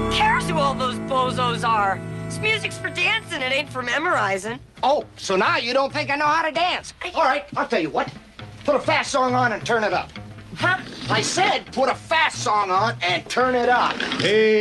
cares who all those bozos are? This music's for dancing, it ain't for memorizing. Oh, so now you don't think I know how to dance? All right, I'll tell you what. Put a fast song on and turn it up. Huh? I said put a fast song on and turn it up. Hey.